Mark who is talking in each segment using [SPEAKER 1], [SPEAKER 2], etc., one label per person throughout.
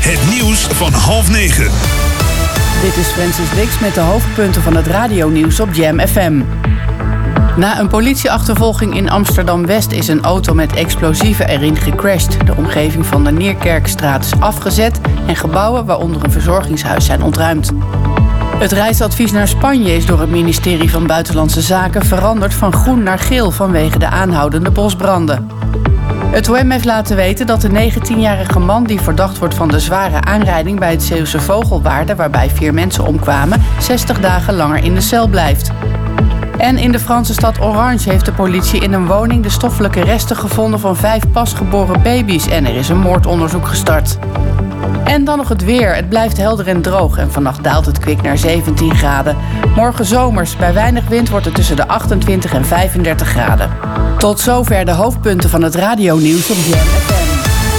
[SPEAKER 1] Het nieuws van 8:30.
[SPEAKER 2] Dit is Francis Dix met de hoofdpunten van het radionieuws op Jam FM. Na een politieachtervolging in Amsterdam-West is een auto met explosieven erin gecrashed. De omgeving van de Neerkerkstraat is afgezet en gebouwen, waaronder een verzorgingshuis, zijn ontruimd. Het reisadvies naar Spanje is door het ministerie van Buitenlandse Zaken veranderd van groen naar geel vanwege de aanhoudende bosbranden. Het OM heeft laten weten dat de 19-jarige man die verdacht wordt van de zware aanrijding bij het Zeeuwse Vogelwaarde, waarbij 4 mensen omkwamen, 60 dagen langer in de cel blijft. En in de Franse stad Orange heeft de politie in een woning de stoffelijke resten gevonden van 5 pasgeboren baby's en er is een moordonderzoek gestart. En dan nog het weer. Het blijft helder en droog en vannacht daalt het kwik naar 17 graden. Morgen zomers. Bij weinig wind wordt het tussen de 28 en 35 graden. Tot zover de hoofdpunten van het radionieuws op Jam FM.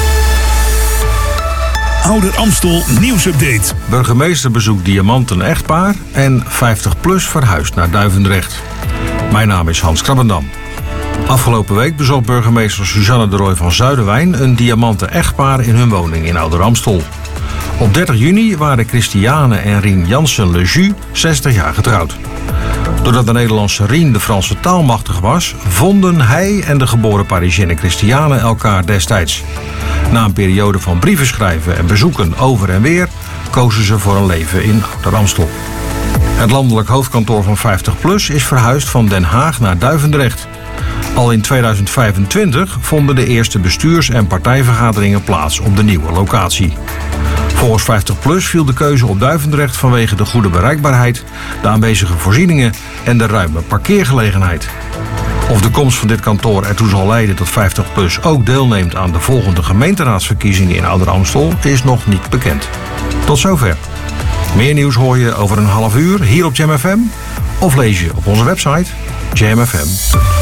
[SPEAKER 1] Ouder Amstel nieuwsupdate.
[SPEAKER 3] Burgemeester bezoekt diamanten echtpaar en 50PLUS verhuist naar Duivendrecht. Mijn naam is Hans Krabbendam. Afgelopen week bezocht burgemeester Suzanne de Rooij van Zuiderwijn een diamanten echtpaar in hun woning in Ouder Amstel. Op 30 juni waren Christiane en Rien Jansen-Lejeune 60 jaar getrouwd. Doordat de Nederlandse Rien de Franse taal machtig was, vonden hij en de geboren Parisienne Christiane elkaar destijds. Na een periode van brieven schrijven en bezoeken over en weer, kozen ze voor een leven in Ouder Amstel. Het landelijk hoofdkantoor van 50PLUS is verhuisd van Den Haag naar Duivendrecht. Al in 2025 vonden de eerste bestuurs- en partijvergaderingen plaats op de nieuwe locatie. Volgens 50PLUS viel de keuze op Duivendrecht vanwege de goede bereikbaarheid, de aanwezige voorzieningen en de ruime parkeergelegenheid. Of de komst van dit kantoor ertoe zal leiden dat 50PLUS ook deelneemt aan de volgende gemeenteraadsverkiezingen in Ouder Amstel is nog niet bekend. Tot zover. Meer nieuws hoor je over een half uur hier op Jam FM of lees je op onze website jamfm.